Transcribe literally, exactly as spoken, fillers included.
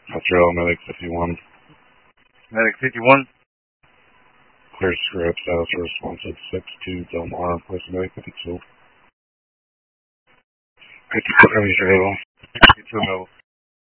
Trail, Medic fifty-one. Medic fifty-one. Clear script, status responsive six two Del Mar, place Medic fifty-two. fifty-two, Able. fifty-two, Able.